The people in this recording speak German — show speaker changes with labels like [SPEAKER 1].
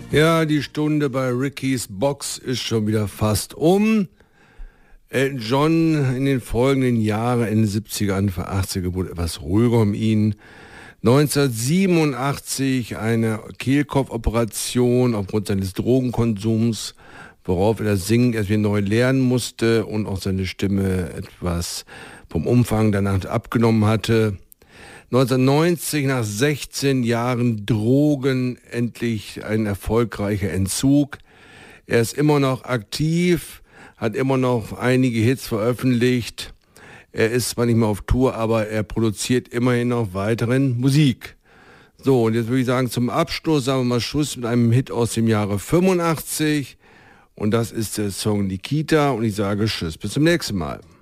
[SPEAKER 1] Ja, die Stunde bei Ricky's Box ist schon wieder fast um. Elton John in den folgenden Jahren, in den 70er, Anfang 80er, wurde etwas ruhiger um ihn. 1987 eine Kehlkopfoperation aufgrund seines Drogenkonsums, worauf er das Singen erst wieder neu lernen musste und auch seine Stimme etwas vom Umfang danach abgenommen hatte. 1990, nach 16 Jahren Drogen, endlich ein erfolgreicher Entzug. Er ist immer noch aktiv, hat immer noch einige Hits veröffentlicht. Er ist zwar nicht mehr auf Tour, aber er produziert immerhin noch weiteren Musik. So, und jetzt würde ich sagen, zum Abschluss sagen wir mal Schluss mit einem Hit aus dem Jahre 85. Und das ist der Song Nikita. Und ich sage Tschüss, bis zum nächsten Mal.